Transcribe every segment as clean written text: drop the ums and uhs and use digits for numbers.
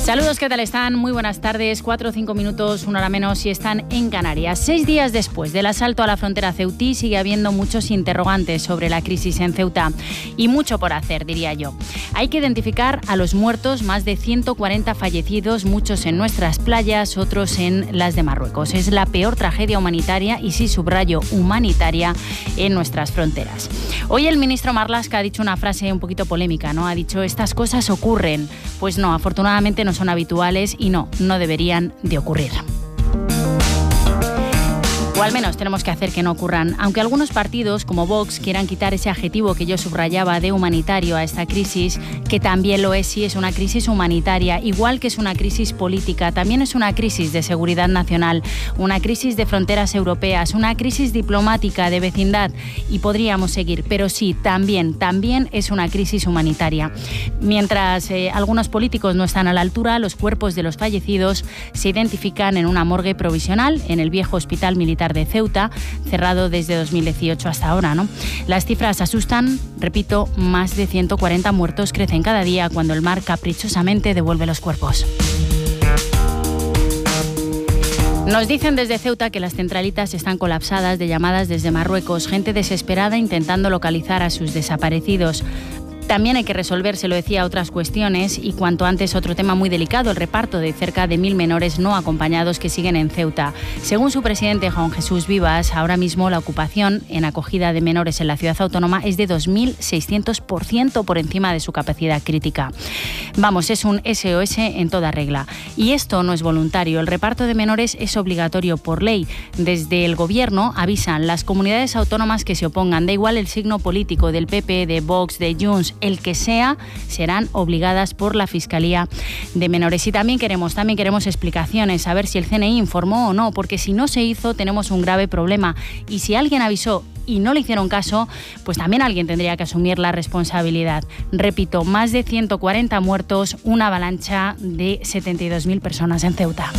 Saludos, ¿qué tal están? Muy buenas tardes, 4 o 5 minutos, una hora menos si están en Canarias. 6 días después del asalto a la frontera ceutí sigue habiendo muchos interrogantes sobre la crisis en Ceuta y mucho por hacer, diría yo. Hay que identificar a los muertos, más de 140 fallecidos, muchos en nuestras playas, otros en las de Marruecos. Es la peor tragedia humanitaria, y sí subrayo humanitaria, en nuestras fronteras. Hoy el ministro Marlaska ha dicho una frase un poquito polémica, ¿no? Ha dicho, estas cosas ocurren. Pues no, afortunadamente no son habituales y no deberían de ocurrir. O al menos tenemos que hacer que no ocurran, aunque algunos partidos como Vox quieran quitar ese adjetivo que yo subrayaba de humanitario a esta crisis, que también lo es, sí, es una crisis humanitaria, igual que es una crisis política, también es una crisis de seguridad nacional, una crisis de fronteras europeas, una crisis diplomática de vecindad, y podríamos seguir, pero sí, también es una crisis humanitaria. Mientras algunos políticos no están a la altura, los cuerpos de los fallecidos se identifican en una morgue provisional en el viejo hospital militar de Ceuta, cerrado desde 2018 hasta ahora, ¿no? Las cifras asustan, repito, más de 140 muertos crecen cada día cuando el mar caprichosamente devuelve los cuerpos. Nos dicen desde Ceuta que las centralitas están colapsadas de llamadas desde Marruecos, gente desesperada intentando localizar a sus desaparecidos. También hay que resolver, se lo decía, otras cuestiones y cuanto antes otro tema muy delicado, el reparto de cerca de 1.000 menores no acompañados que siguen en Ceuta. Según su presidente Juan Jesús Vivas, ahora mismo la ocupación en acogida de menores en la ciudad autónoma es de 2.600% por encima de su capacidad crítica. Vamos, es un SOS en toda regla. Y esto no es voluntario, el reparto de menores es obligatorio por ley. Desde el Gobierno avisan las comunidades autónomas que se opongan, da igual el signo político del PP, de Vox, de Junts, el que sea, serán obligadas por la Fiscalía de Menores. Y también queremos explicaciones, a ver si el CNI informó o no, porque si no se hizo tenemos un grave problema. Y si alguien avisó y no le hicieron caso, pues también alguien tendría que asumir la responsabilidad. Repito, más de 140 muertos, una avalancha de 72.000 personas en Ceuta.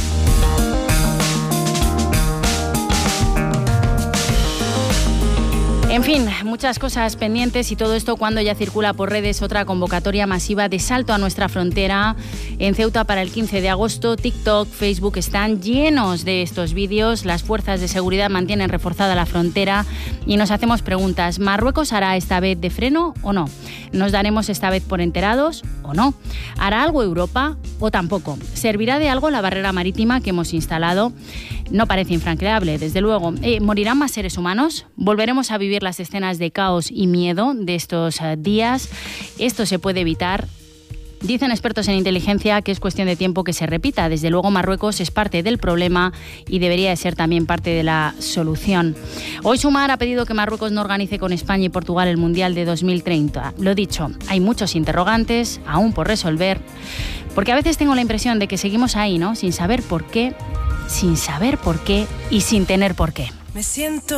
En fin, muchas cosas pendientes y todo esto cuando ya circula por redes otra convocatoria masiva de salto a nuestra frontera en Ceuta para el 15 de agosto. TikTok, Facebook están llenos de estos vídeos. Las fuerzas de seguridad mantienen reforzada la frontera y nos hacemos preguntas. ¿Marruecos hará esta vez de freno o no? ¿Nos daremos esta vez por enterados o no? ¿Hará algo Europa o tampoco? ¿Servirá de algo la barrera marítima que hemos instalado? No parece infranqueable, desde luego. ¿Morirán más seres humanos? ¿Volveremos a vivir las escenas de caos y miedo de estos días? ¿Esto se puede evitar? Dicen expertos en inteligencia que es cuestión de tiempo que se repita. Desde luego Marruecos es parte del problema y debería de ser también parte de la solución. Hoy Sumar ha pedido que Marruecos no organice con España y Portugal el Mundial de 2030. Lo dicho, hay muchos interrogantes aún por resolver, porque a veces tengo la impresión de que seguimos ahí, ¿no? Sin saber por qué y sin tener por qué. Me siento